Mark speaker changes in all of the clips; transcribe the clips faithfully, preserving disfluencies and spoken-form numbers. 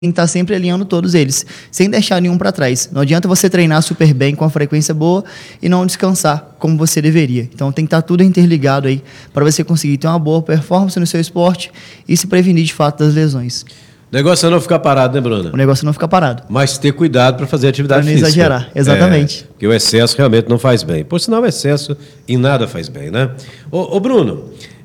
Speaker 1: tem que estar sempre alinhando todos eles, sem deixar nenhum para trás. Não adianta você treinar super bem, com a frequência boa, e não descansar como você deveria. Então tem que estar tudo interligado aí, para você conseguir ter uma boa performance no seu esporte e se prevenir de fato das lesões.
Speaker 2: O negócio é não ficar parado, né, Bruna?
Speaker 1: O negócio é não ficar parado.
Speaker 2: Mas ter cuidado para fazer atividade
Speaker 1: física. Para não exagerar, exatamente.
Speaker 2: É, porque o excesso realmente não faz bem. Por sinal, o excesso em nada faz bem, né? Ô, ô Bruno...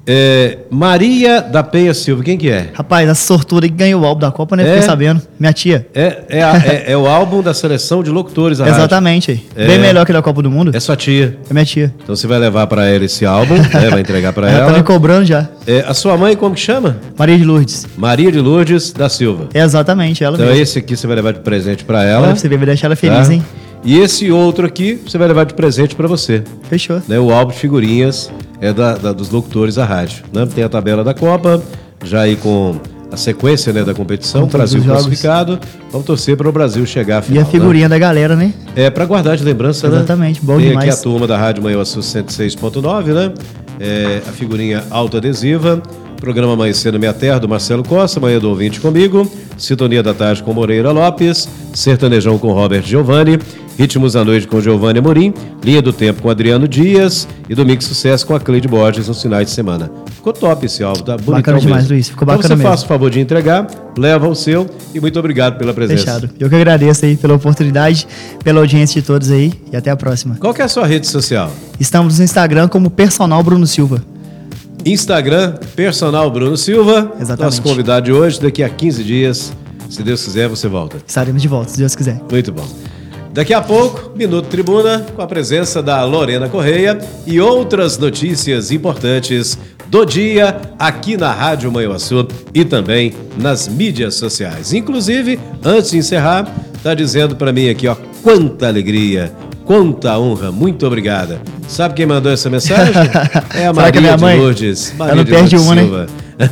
Speaker 2: É, Maria da Penha Silva, quem que é?
Speaker 1: Rapaz, essa sortuda que ganhou o álbum da Copa, né?
Speaker 2: É,
Speaker 1: Fiquei sabendo. Minha tia.
Speaker 2: É, é, a, é, é o álbum da seleção de locutores da
Speaker 1: Exatamente.
Speaker 2: Rádio. É,
Speaker 1: bem melhor que da Copa do Mundo.
Speaker 2: É sua tia.
Speaker 1: É minha tia.
Speaker 2: Então você vai levar para ela esse álbum, né? Vai entregar para ela.
Speaker 1: Ela tá me cobrando já.
Speaker 2: É, a sua mãe, como que chama?
Speaker 1: Maria de Lourdes.
Speaker 2: Maria de Lourdes da Silva.
Speaker 1: É exatamente, ela
Speaker 2: então
Speaker 1: mesmo.
Speaker 2: Esse aqui você vai levar de presente para ela.
Speaker 1: Olha, você vai deixar ela feliz, tá? Hein?
Speaker 2: E esse outro aqui você vai levar de presente para você.
Speaker 1: Fechou.
Speaker 2: Né, o álbum de figurinhas é da, da, dos locutores da rádio. Né? Tem a tabela da Copa, já aí com a sequência, né, da competição, Brasil classificado. Vamos torcer para o Brasil chegar à final.
Speaker 1: E a figurinha, né, da galera, né?
Speaker 2: É, para guardar de lembrança,
Speaker 1: Exatamente, né? Exatamente, bom
Speaker 2: Tem
Speaker 1: demais.
Speaker 2: aqui a turma da Rádio Manhuaçu cento e seis ponto nove, né? É, a figurinha autoadesiva. Programa Amanhecer na Minha Terra, do Marcelo Costa, Manhã do Ouvinte comigo, Sintonia da Tarde com Moreira Lopes, Sertanejão com Robert Giovanni, Ritmos da Noite com Giovanni Amorim, Linha do Tempo com Adriano Dias e Domingo Sucesso com a Cleide Borges nos finais de semana. Ficou top esse álbum, tá bonitão
Speaker 1: bacana demais,
Speaker 2: mesmo.
Speaker 1: Luiz, ficou bacana
Speaker 2: então você
Speaker 1: mesmo.
Speaker 2: faça o favor de entregar, leva o seu e muito obrigado pela presença.
Speaker 1: Fechado. Eu que agradeço aí pela oportunidade, pela audiência de todos aí e até a próxima.
Speaker 2: Qual que é a sua rede social?
Speaker 1: Estamos no Instagram como Personal Bruno Silva.
Speaker 2: Instagram, Personal Bruno Silva.
Speaker 1: Exatamente.
Speaker 2: Nosso convidado de hoje, daqui a quinze dias, se Deus quiser, você volta.
Speaker 1: Estaremos de volta, se Deus quiser.
Speaker 2: Muito bom. Daqui a pouco, Minuto Tribuna, com a presença da Lorena Correia e outras notícias importantes do dia aqui na Rádio Manhuaçu e também nas mídias sociais. Inclusive, antes de encerrar, tá dizendo para mim aqui, ó, quanta alegria, quanta honra, muito obrigada. Sabe quem mandou essa mensagem? É a Maria
Speaker 1: minha
Speaker 2: de
Speaker 1: mãe?
Speaker 2: Lourdes. Maria
Speaker 1: Ela não
Speaker 2: de
Speaker 1: perde
Speaker 2: Lourdes
Speaker 1: uma,
Speaker 2: Silva.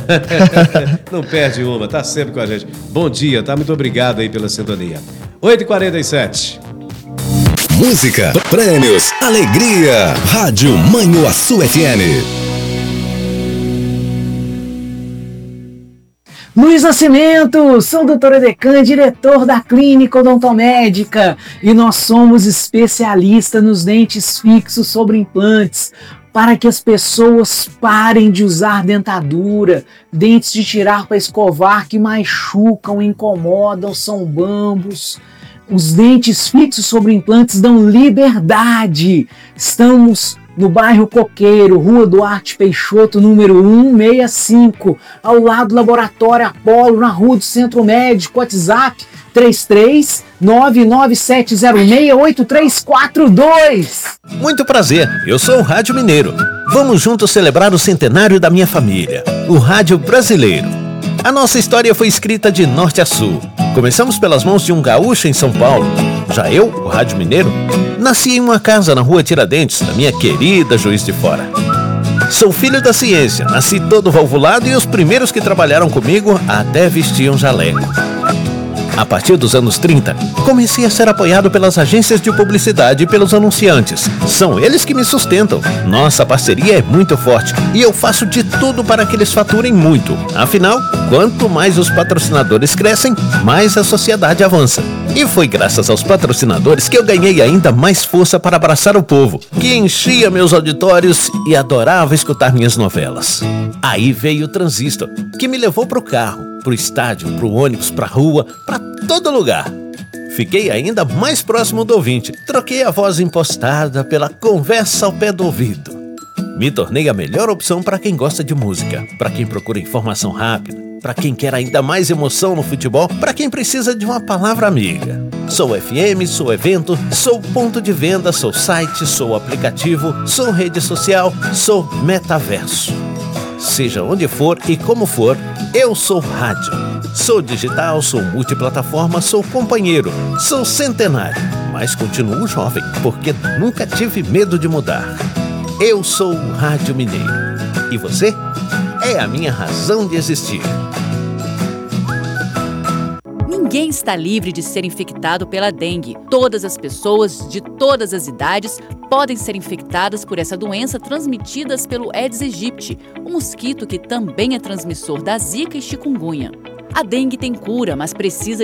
Speaker 1: né?
Speaker 2: Não perde uma, tá sempre com a gente. Bom dia, tá? Muito obrigado aí pela sintonia. oito e quarenta e sete.
Speaker 3: Música, prêmios, alegria. Rádio Manhuaçu F M.
Speaker 4: Luiz Nascimento, sou doutor Edecan, diretor da Clínica Odontomédica e nós somos especialistas nos dentes fixos sobre implantes para que as pessoas parem de usar dentadura, dentes de tirar para escovar que machucam, incomodam, são bambos. Os dentes fixos sobre implantes dão liberdade. Estamos no bairro Coqueiro, Rua Duarte Peixoto, número cento e sessenta e cinco, ao lado do Laboratório Apolo, na Rua do Centro Médico. WhatsApp três três nove nove sete zero seis oito três quatro dois.
Speaker 5: Muito prazer, eu sou o Rádio Mineiro. Vamos juntos celebrar o centenário da minha família, o Rádio Brasileiro. A nossa história foi escrita de norte a sul. Começamos pelas mãos de um gaúcho em São Paulo. Já eu, o Rádio Mineiro, nasci em uma casa na Rua Tiradentes, da minha querida Juiz de Fora. Sou filho da ciência, nasci todo valvulado e os primeiros que trabalharam comigo até vestiam jaleco. A partir dos anos trinta, comecei a ser apoiado pelas agências de publicidade e pelos anunciantes. São eles que me sustentam. Nossa parceria é muito forte e eu faço de tudo para que eles faturem muito. Afinal, quanto mais os patrocinadores crescem, mais a sociedade avança. E foi graças aos patrocinadores que eu ganhei ainda mais força para abraçar o povo, que enchia meus auditórios e adorava escutar minhas novelas. Aí veio o Transistor, que me levou pro carro, pro estádio, pro ônibus, pra rua, pra todo lugar. Fiquei ainda mais próximo do ouvinte. Troquei a voz impostada pela conversa ao pé do ouvido. Me tornei a melhor opção para quem gosta de música, para quem procura informação rápida, para quem quer ainda mais emoção no futebol, para quem precisa de uma palavra amiga. Sou F M, sou evento, sou ponto de venda, sou site, sou aplicativo, sou rede social, sou metaverso. Seja onde for e como for, eu sou rádio. Sou digital, sou multiplataforma, sou companheiro, sou centenário, mas continuo jovem, porque nunca tive medo de mudar. Eu sou o Rádio Mineiro. E você? É a minha razão de existir.
Speaker 6: Ninguém está livre de ser infectado pela dengue. Todas as pessoas, de todas as idades, podem ser infectadas por essa doença transmitidas pelo Aedes aegypti, um mosquito que também é transmissor da zika e chikungunya. A dengue tem cura, mas precisa